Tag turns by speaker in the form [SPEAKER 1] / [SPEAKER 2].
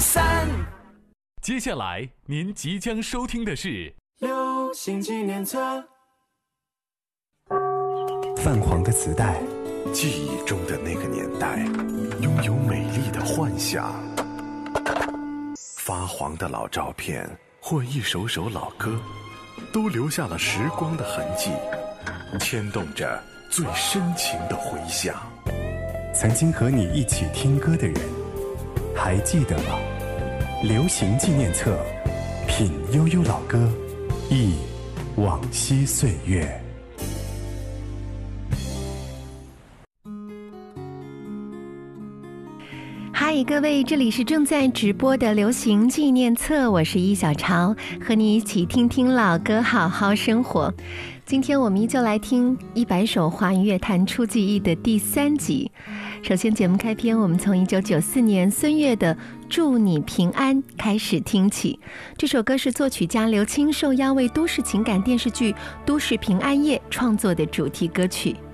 [SPEAKER 1] 103。
[SPEAKER 2] 接下来您即将收听的是
[SPEAKER 1] 流行纪念册。
[SPEAKER 3] 泛黄的磁带，记忆中的那个年代，拥有美丽的幻想。发黄的老照片或一首首老歌，都留下了时光的痕迹，牵动着最深情的回响。曾经和你一起听歌的人，还记得吗？流行纪念册，品悠悠老歌，忆往昔岁月。
[SPEAKER 4] 嗨，各位，这里是正在直播的流行纪念册，我是易小潮，和你一起听听老歌，好好生活。今天我们依旧来听100首华语乐坛初记忆的第3集。首先节目开篇，我们从1994年孙悦的《祝你平安》开始听起。这首歌是作曲家刘青受邀为都市情感电视剧《都市平安夜》创作的主题歌曲。